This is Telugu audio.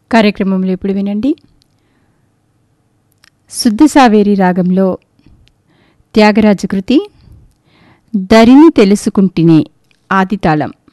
కార్యక్రమంలో ఇప్పుడు వినండి శుద్ధ సావేరి రాగంలో త్యాగరాజ కృతి దరిని తెలుసుకుంటినే ఆదితాళం.